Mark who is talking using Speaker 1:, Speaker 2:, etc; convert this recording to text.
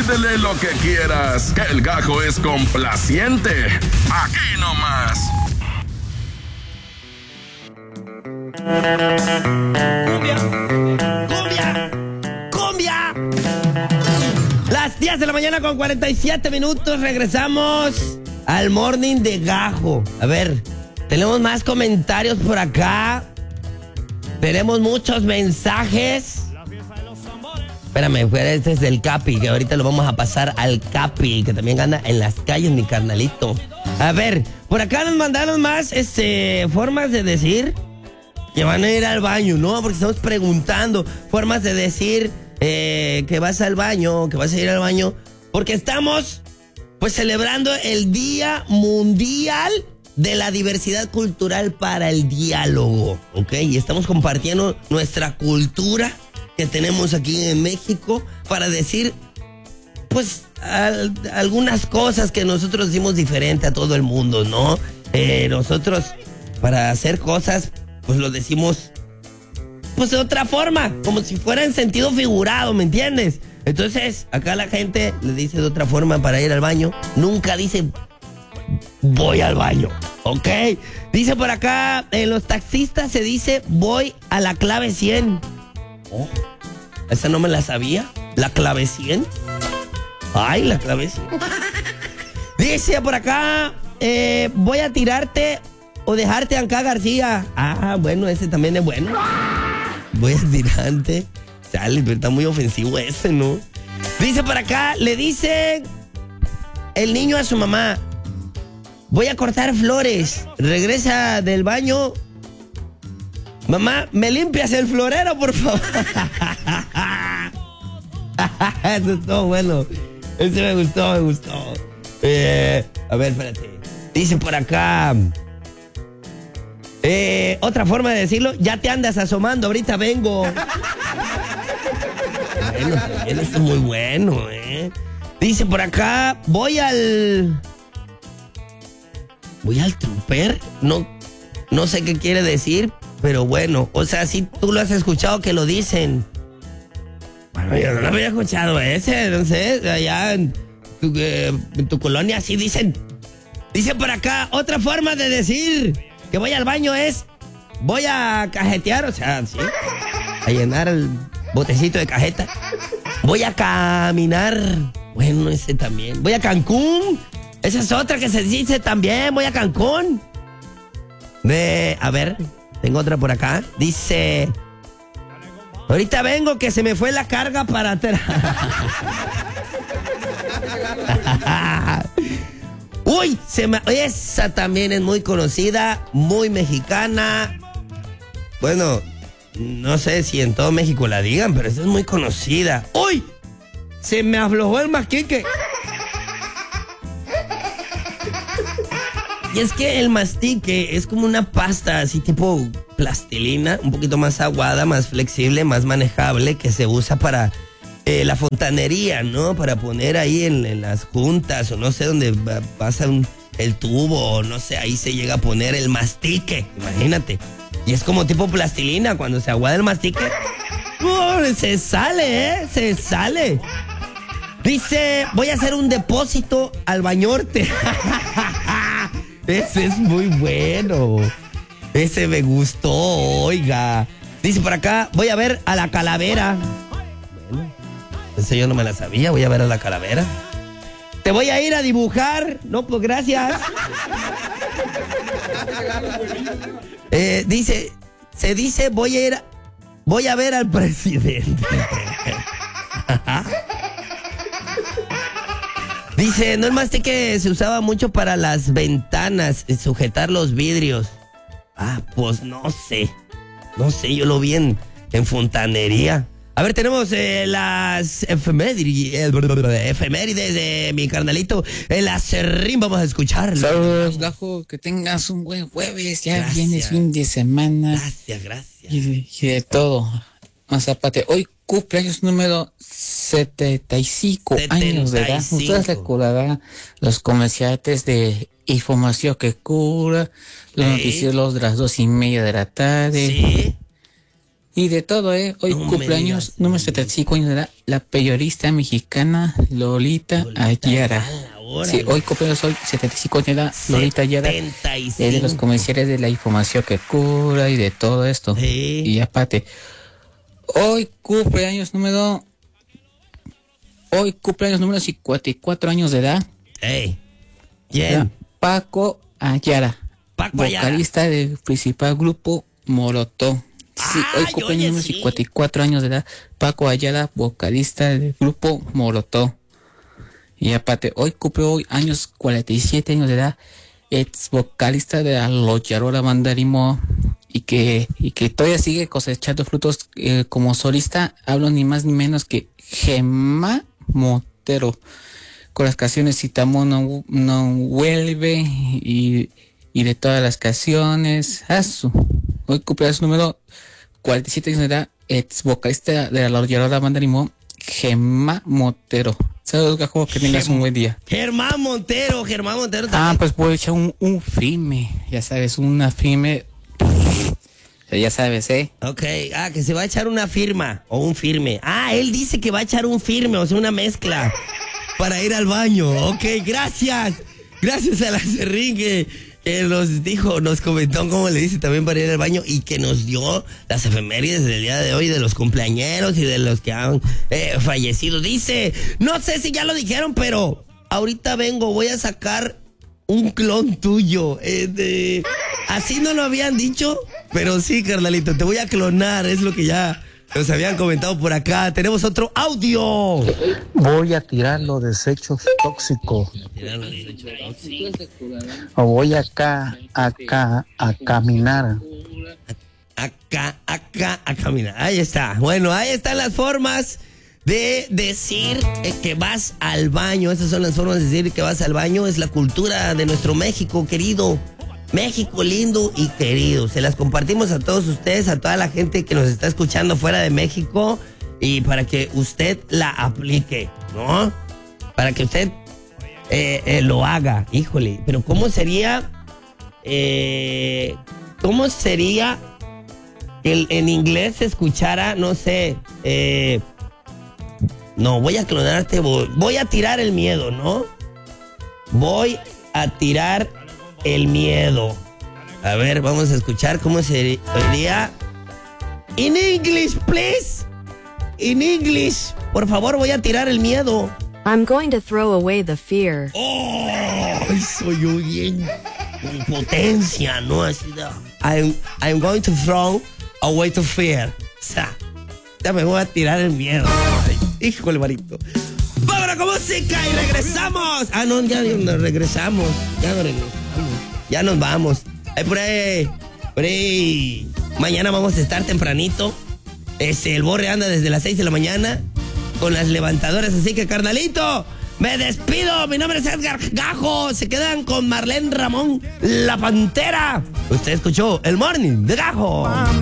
Speaker 1: pídele lo que quieras, que el Gajo es complaciente. Aquí nomás.
Speaker 2: ¡Cumbia! ¡Cumbia! ¡Cumbia! Las 10 de la mañana con 47 minutos. Regresamos al Morning de Gajo. A ver, tenemos más comentarios por acá. Tenemos muchos mensajes. Espérame, este es del Capi, que ahorita lo vamos a pasar al Capi, que también anda en las calles, mi carnalito. A ver, por acá nos mandaron más formas de decir que van a ir al baño, ¿no? Porque estamos preguntando formas de decir que vas al baño, que vas a ir al baño, porque estamos pues celebrando el Día Mundial de la Diversidad Cultural para el Diálogo, ¿ok? Y estamos compartiendo nuestra cultura que tenemos aquí en México para decir, pues, algunas cosas que nosotros decimos diferente a todo el mundo, ¿no? Nosotros, para hacer cosas, pues lo decimos, pues de otra forma, como si fuera en sentido figurado, ¿me entiendes? Entonces, acá la gente le dice de otra forma para ir al baño. Nunca dice voy al baño, ¿ok? Dice por acá, en los taxistas se dice voy a la clave 100. Oh, esa no me la sabía. ¿La clave 100? Ay, la clave 100. Dice por acá, voy a tirarte o dejarte acá, García. Ah, bueno, ese también es bueno. Voy a tirarte. Sale, pero está muy ofensivo ese, ¿no? Dice por acá, le dice el niño a su mamá, voy a cortar flores. Regresa del baño. Mamá, ¿me limpias el florero, por favor? Eso estuvo bueno. Ese me gustó. A ver, espérate. Dice por acá. Otra forma de decirlo, ya te andas asomando, ahorita vengo. Bueno, también esto es muy bueno, Dice por acá, voy al trooper. No sé qué quiere decir, pero bueno, o sea, si tú lo has escuchado que lo dicen. Bueno, yo no lo había escuchado ese, no sé, allá en tu colonia sí dicen. Dice por acá, otra forma de decir que voy al baño es, voy a cajetear, o sea, ¿sí? A llenar el botecito de cajeta. Voy a caminar, bueno, ese también. Voy a Cancún, esa es otra que se dice también, voy a Cancún. A ver, tengo otra por acá. Dice, ahorita vengo que se me fue la carga para atrás. Uy, esa también es muy conocida, muy mexicana. Bueno, no sé si en todo México la digan, pero esa es muy conocida. ¡Uy! Se me aflojó el mastique. Y es que el mastique es como una pasta así tipo plastilina, un poquito más aguada, más flexible, más manejable, que se usa para la fontanería, ¿no? Para poner ahí en las juntas o no sé, donde pasa el tubo o no sé, ahí se llega a poner el mastique, imagínate. Y es como tipo plastilina, cuando se aguada el mastique, se sale, se sale. Dice, voy a hacer un depósito al bañorte. Ese es muy bueno. Ese me gustó, oiga. Dice por acá, voy a ver a la calavera. Bueno, ese yo no me la sabía, voy a ver a la calavera. Te voy a ir a dibujar. No, pues gracias. Se dice, voy a ver al presidente. Dice, no, el mastique se usaba mucho para las ventanas, sujetar los vidrios. Ah, pues no sé, yo lo vi en fontanería. A ver, tenemos las efemérides de mi carnalito, el acerrín, vamos a escucharlo.
Speaker 3: Saludos, Gajo, que tengas un buen jueves, ya gracias. Viene fin de semana.
Speaker 2: Gracias.
Speaker 3: Y de todo. Mazapate, hoy cumpleaños número 75 años de edad. Ustedes recordarán los comerciantes de información que cura, los noticieros de las 2:30 de la tarde.
Speaker 2: Sí.
Speaker 3: Y de todo, hoy
Speaker 2: No
Speaker 3: cumpleaños número 75 años de edad, la periodista mexicana Lolita Ayala. Sí, hoy cumpleaños, hoy 75 años de edad, Lolita Ayala.
Speaker 2: 75.
Speaker 3: Es de los comerciales de la información que cura y de todo esto.
Speaker 2: Sí.
Speaker 3: Y aparte, hoy cumpleaños número 54 años de edad.
Speaker 2: Ey. ¿Quién?
Speaker 3: Paco Ayala.
Speaker 2: Paco Ayala.
Speaker 3: Vocalista del principal grupo Molotov. Sí, hoy cumpleaños número 54 años de edad, Paco Ayala, vocalista del grupo Molotov. Y aparte, hoy cumple años 47 años de edad, ex vocalista de la Loyarola Banda Limón, y que todavía sigue cosechando frutos como solista. Hablo ni más ni menos que Gemma Montero, con las canciones Citamo no vuelve y de todas las canciones. Hoy cumpleaños número 47 años de edad, ex vocalista de la Loyarola Banda Limón, Gemma Montero. Saludos, Gajo, que tengas un buen día.
Speaker 2: Germán Montero también.
Speaker 3: Pues voy a echar un filme, ya sabes, una firme. Ya sabes,
Speaker 2: Ok, que se va a echar una firma o un firme. Él dice que va a echar un firme, o sea, una mezcla para ir al baño. Ok, gracias. Gracias a la Serrín que nos comentó cómo le dice también para ir al baño y que nos dio las efemérides del día de hoy de los cumpleañeros y de los que han fallecido. Dice, no sé si ya lo dijeron, pero ahorita voy a sacar un clon tuyo. Así no lo habían dicho, pero sí, carnalito, te voy a clonar, es lo que ya nos habían comentado por acá. Tenemos otro audio.
Speaker 4: Voy a tirar los desechos tóxicos. O voy acá a caminar.
Speaker 2: Acá a caminar. Ahí está. Bueno, ahí están las formas de decir que vas al baño. Esas son las formas de decir que vas al baño. Es la cultura de nuestro México querido. México lindo y querido. Se las compartimos a todos ustedes, a toda la gente que nos está escuchando fuera de México, y para que usted la aplique, ¿no? Para que usted lo haga. Híjole, pero ¿cómo sería que en inglés se escuchara, no sé, no, voy a clonarte, voy a tirar el miedo, ¿no? Voy a tirar el miedo. A ver, vamos a escuchar cómo sería. In English, please. In English. Por favor, voy a tirar el miedo.
Speaker 5: I'm going to throw away the fear.
Speaker 2: Soy yo bien con potencia, ¿no? Así de, I'm going to throw away the fear. O sea, ya me voy a tirar el miedo. Ay, híjole, marito. ¡Vámonos con música y regresamos! No, ya nos regresamos. Ya nos vamos. Por ahí. Mañana vamos a estar tempranito. El Borre anda desde las 6 de la mañana con las levantadoras. Así que, carnalito, me despido. Mi nombre es Edgar Gajo. Se quedan con Marlene Ramón, la Pantera. Usted escuchó el Morning de Gajo.